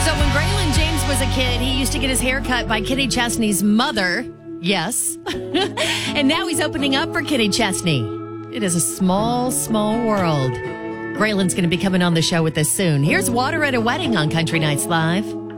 So when Braylon James was a kid, he used to get his hair cut by Kenny Chesney's mother. Yes. And now he's opening up for Kenny Chesney. It is a small, small world. Braylon's going to be coming on the show with us soon. Here's Water at a Wedding on Country Nights Live.